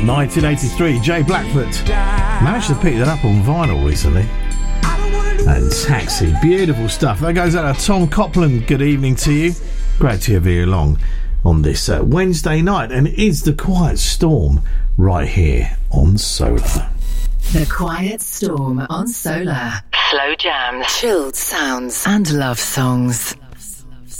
1983, Jay Blackfoot. Managed to pick that up on vinyl recently. And Taxi, beautiful stuff. That goes out to Tom Copland. Good evening to you. Great to have you along on this Wednesday night. And it is The Quiet Storm right here on Solar. The Quiet Storm on Solar. Slow jams, chilled sounds and love songs.